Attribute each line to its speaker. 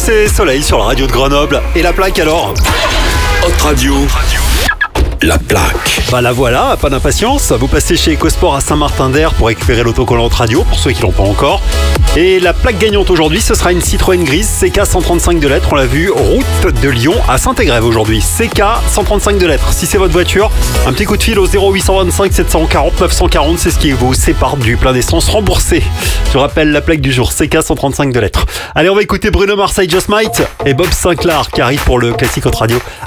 Speaker 1: c'est Soleil sur la radio de Grenoble. Et la plaque alors ?
Speaker 2: Hot Radio, la plaque.
Speaker 1: Bah la voilà, pas d'impatience. Vous passez chez EcoSport à Saint-Martin-d'Air pour récupérer l'autocollant Hot Radio, pour ceux qui l'ont pas encore. Et la plaque gagnante aujourd'hui, ce sera une Citroën grise CK 135 de lettres. On l'a vu, route de Lyon à Saint-Égrève aujourd'hui. CK 135 de lettres. Si c'est votre voiture, un petit coup de fil au 0825 740 940. C'est ce qui vous sépare du plein d'essence remboursé. Je rappelle la plaque du jour, CK 135 de lettres. Allez, on va écouter Bruno Mars, I Just Might et Bob Sinclair qui arrive pour le classique Hot Radio